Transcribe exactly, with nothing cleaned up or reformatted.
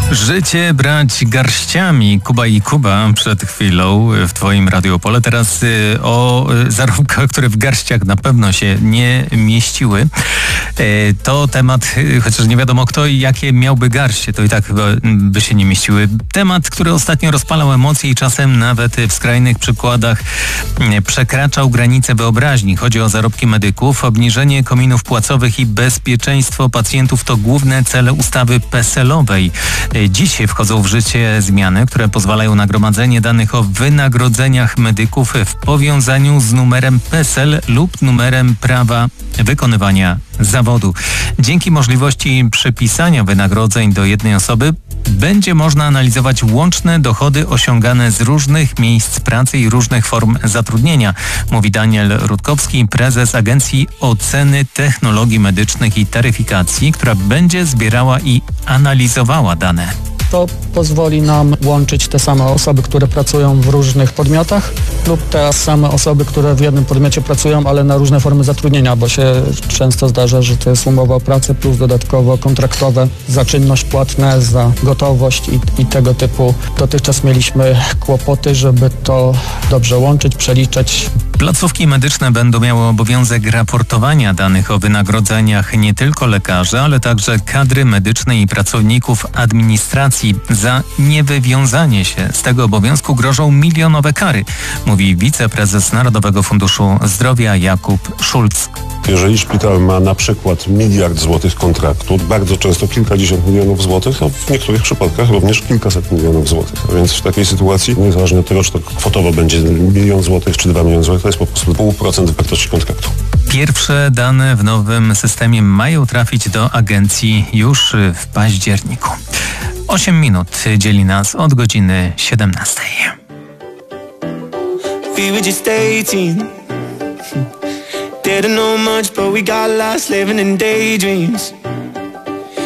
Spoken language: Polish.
Życie brać garściami. Kuba i Kuba przed chwilą w twoim Radiu Opole. Teraz y, o y, zarobkach, które w garściach na pewno się nie mieściły. Y, to temat, y, chociaż nie wiadomo kto i jakie miałby garście, to i tak chyba by się nie mieściły. Temat, który ostatnio rozpalał emocje i czasem nawet w skrajnych przykładach y, przekraczał granice wyobraźni. Chodzi o zarobki medyków, obniżenie kominów płacowych i bezpieczeństwo pacjentów to główne cele ustawy peselowej. Dziś wchodzą w życie zmiany, które pozwalają na gromadzenie danych o wynagrodzeniach medyków w powiązaniu z numerem PESEL lub numerem prawa wykonywania zawodu. Dzięki możliwości przypisania wynagrodzeń do jednej osoby będzie można analizować łączne dochody osiągane z różnych miejsc pracy i różnych form zatrudnienia, mówi Daniel Rutkowski, prezes Agencji Oceny Technologii Medycznych i Taryfikacji, która będzie zbierała i analizowała dane. To pozwoli nam łączyć te same osoby, które pracują w różnych podmiotach lub te same osoby, które w jednym podmiocie pracują, ale na różne formy zatrudnienia, bo się często zdarza, że to jest umowa o pracę plus dodatkowo kontraktowe za czynność płatne, za gotowość i, i tego typu. Dotychczas mieliśmy kłopoty, żeby to dobrze łączyć, przeliczać. Placówki medyczne będą miały obowiązek raportowania danych o wynagrodzeniach nie tylko lekarzy, ale także kadry medycznej i pracowników administracji. Za niewywiązanie się z tego obowiązku grożą milionowe kary, mówi wiceprezes Narodowego Funduszu Zdrowia Jakub Szulc. Jeżeli szpital ma na przykład miliard złotych kontraktu, bardzo często kilkadziesiąt milionów złotych, a w niektórych przypadkach również kilkaset milionów złotych. A więc w takiej sytuacji, niezależnie od tego, czy to kwotowo będzie milion złotych, czy dwa miliony złotych, to jest po prostu pół procent wartości kontraktu. Pierwsze dane w nowym systemie mają trafić do agencji już w październiku. osiem minut dzieli nas od godziny siedemnastej. We were just eighteen. Didn't know much, but we got lost living in daydreams.